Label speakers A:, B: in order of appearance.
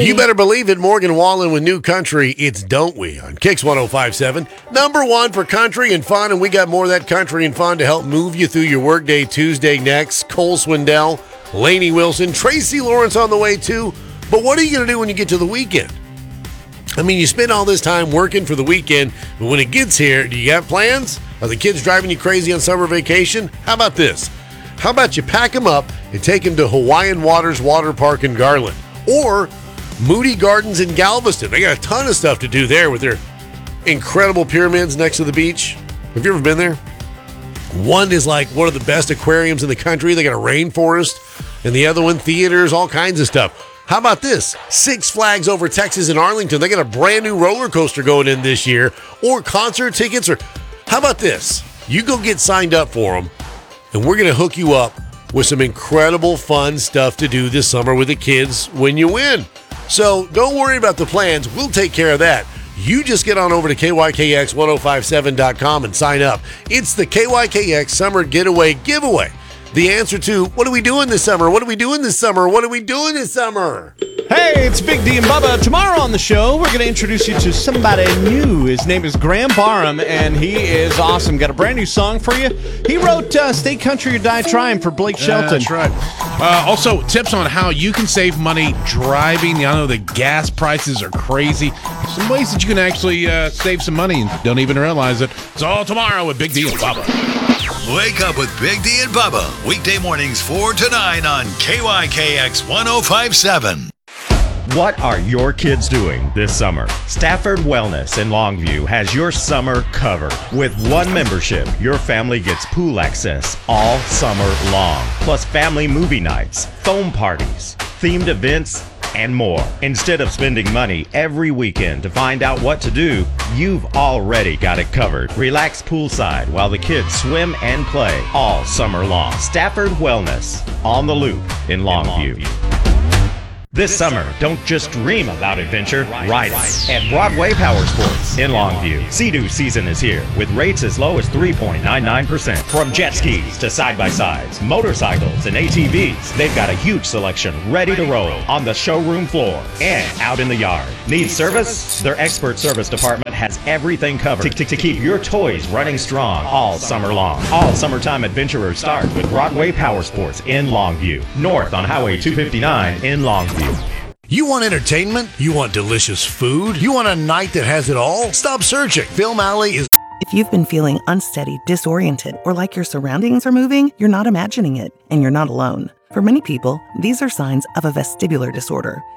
A: You better believe it, Morgan Wallen with New Country. It's Don't We on Kicks 105.7. Number one for country and fun, and we got more of that country and fun to help move you through your workday Tuesday next. Cole Swindell, Lainey Wilson, Tracy Lawrence on the way too. But what are you going to do when you get to the weekend? I mean, you spend all this time working for the weekend, but when it gets here, do you have plans? Are the kids driving you crazy on summer vacation? How about this? How about you pack them up and take them to Hawaiian Waters Water Park in Garland? Or Moody Gardens in Galveston. They got a ton of stuff to do there with their incredible pyramids next to the beach. Have you ever been there? One is like one of the best aquariums in the country. They got a rainforest. And the other one, theaters, all kinds of stuff. How about this? Six Flags Over Texas in Arlington. They got a brand new roller coaster going in this year. Or concert tickets. Or how about this? You go get signed up for them, and we're going to hook you up with some incredible fun stuff to do this summer with the kids when you win. So don't worry about the plans. We'll take care of that. You just get on over to KYKX1057.com and sign up. It's the KYKX Summer Getaway Giveaway. The answer to, what are we doing this summer? What are we doing this summer? What are we doing this summer?
B: Hey, it's Big D and Bubba. Tomorrow on the show, we're going to introduce you to somebody new. His name is Graham Barham, and he is awesome. Got a brand new song for you. He wrote Stay Country or Die Trying for Blake Shelton.
C: That's right. Also, tips on how you can save money driving. I know the gas prices are crazy. Some ways that you can actually save some money and don't even realize it. It's all tomorrow with Big D and Bubba.
D: Wake up with Big D and Bubba. Weekday mornings 4 to 9 on KYKX 1057.
E: What are your kids doing this summer? Stafford Wellness in Longview has your summer covered. With one membership, your family gets pool access all summer long, plus family movie nights, foam parties, themed events, and more. Instead of spending money every weekend to find out what to do, you've already got it covered. Relax poolside while the kids swim and play all summer long. Stafford Wellness on the Loop in Longview. This summer, don't just dream about adventure, ride it at Broadway Power Sports in Longview. Sea-Doo season is here with rates as low as 3.99%. From jet skis to side-by-sides, motorcycles, and ATVs, they've got a huge selection ready to roll on the showroom floor and out in the yard. Need service? Their expert service department has everything covered to keep your toys running strong all summer long. All summertime adventurers start with Broadway Power Sports in Longview, north on Highway 259 in Longview.
A: You want entertainment? You want delicious food? You want a night that has it all? Stop searching. Film Alley is...
F: If you've been feeling unsteady, disoriented, or like your surroundings are moving, you're not imagining it, and you're not alone. For many people, these are signs of a vestibular disorder.